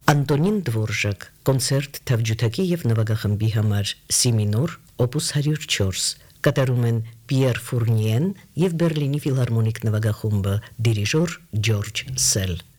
Անտոնին Դվորժակ կոնցերտ թավջութակի եւ նվագախմբի համար սի մինոր օպուս 104 կատարում են Պիեր Ֆուրնիեն եւ Բերլինի ֆիլհարմոնիկ նվագախումբը դիրիժոր Ջորջ Սել